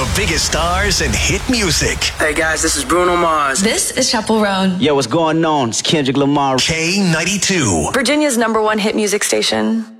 The biggest stars and hit music. Hey guys, this is Bruno Mars. This is Chappell Roan. Yo, what's going on? It's Kendrick Lamar. K92. Virginia's #1 hit music station.